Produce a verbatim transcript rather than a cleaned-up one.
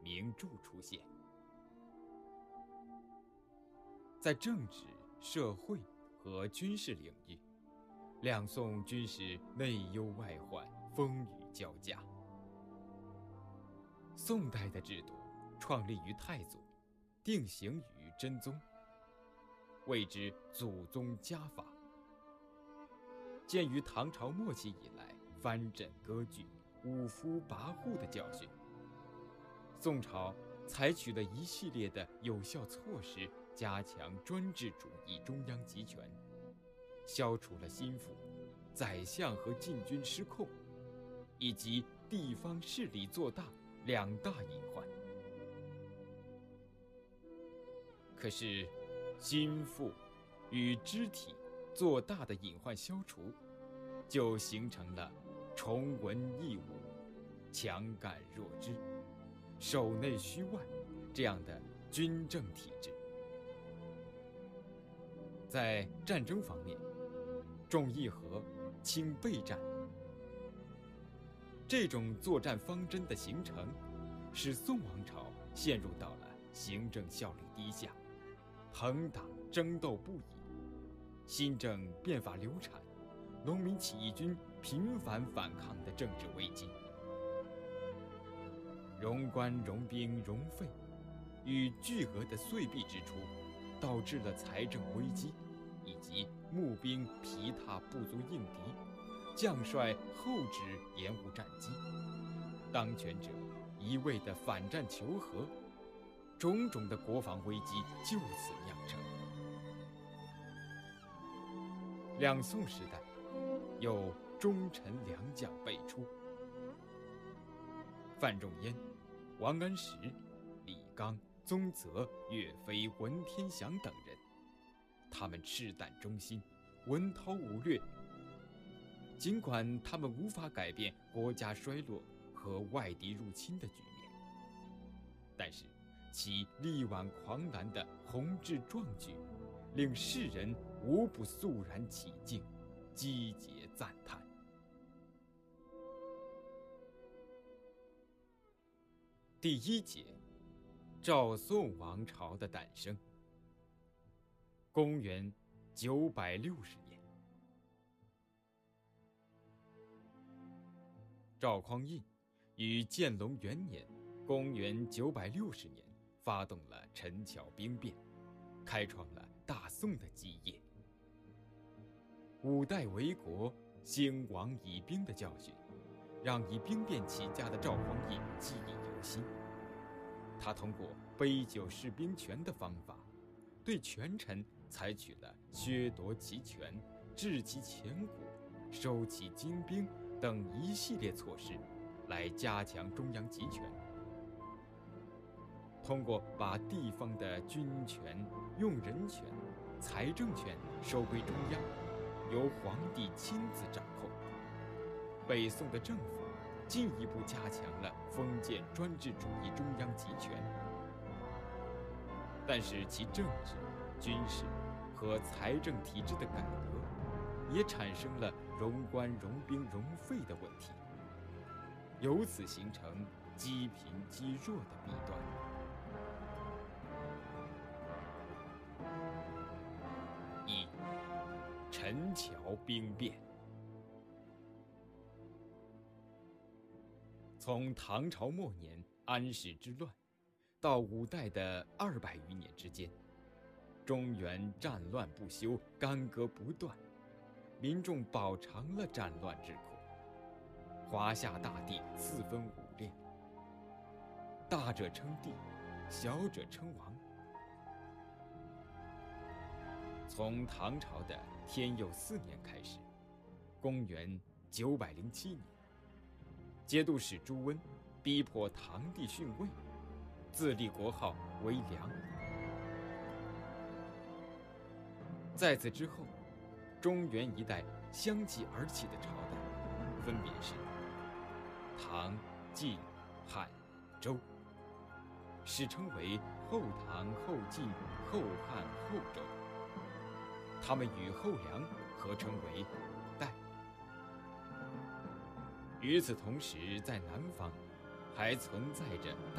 名著出现。在政治、社会和军事领域，两宋均是内忧外患，风雨交加。宋代的制度创立于太祖，定型于真宗，谓之祖宗家法。鉴于唐朝末期以来藩镇割据、五夫跋扈的教训，宋朝采取了一系列的有效措施，加强专制主义中央集权，消除了心腹、宰相和禁军失控，以及地方势力做大两大隐患。可是，心腹与肢体做大的隐患消除，就形成了崇文抑武、强干弱支、守内虚外这样的军政体制。在战争方面，重议和，轻备战，这种作战方针的形成，使宋王朝陷入到了行政效率低下、朋党争斗不已、新政变法流产、农民起义军频繁反抗的政治危机。荣官、荣兵、荣费与巨额的岁币支出，导致了财政危机，以及募兵疲沓不足应敌，将帅后旨延误战机，当权者一味的反战求和，种种的国防危机就此酿成。两宋时代，有忠臣良将辈出，范仲淹、王安石、李纲、宗泽、岳飞、文天祥等人，他们赤胆忠心，文韬武略。尽管他们无法改变国家衰落和外敌入侵的局面，但是其力挽狂澜的宏志壮举，令世人无不肃然起敬，击节赞叹。第一节，赵宋王朝的诞生。公元九百六十年，赵匡胤于建隆元年（公元九百六十年）发动了陈桥兵变，开创了大宋的基业。五代为国，兴亡以兵的教训，让以兵变起家的赵匡胤记忆犹新。他通过杯酒释兵权的方法，对权臣采取了削夺其权、治其前谷、收其精兵等一系列措施，来加强中央集权。通过把地方的军权、用人权、财政权收归中央，由皇帝亲自掌控，北宋的政府进一步加强了封建专制主义中央集权。但是其政治、军事和财政体制的改革，也产生了荣官、荣兵、荣费的问题，由此形成积贫积弱的弊端。一、陈桥兵变。从唐朝末年安史之乱到五代的二百余年之间，中原战乱不休，干戈不断，民众饱尝了战乱之苦。华夏大地四分五裂，大者称帝，小者称王。从唐朝的天佑四年开始，公元九百零七年，节度使朱温逼迫唐帝逊位，自立国号为梁。在此之后，中原一带相继而起的朝代，分别是唐、晋、汉、周，史称为后唐、后晋、后汉、后周。他们与后梁合称为五代。与此同时，在南方还存在着